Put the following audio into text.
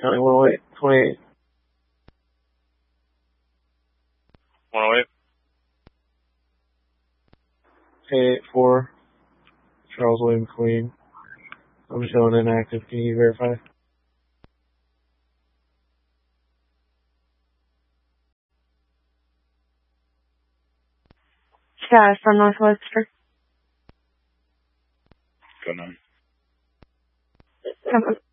County 108, 28. 108. 884, Charles William Queen. I'm showing inactive. Can you verify? Sky from Northwestern. Go on. Come on.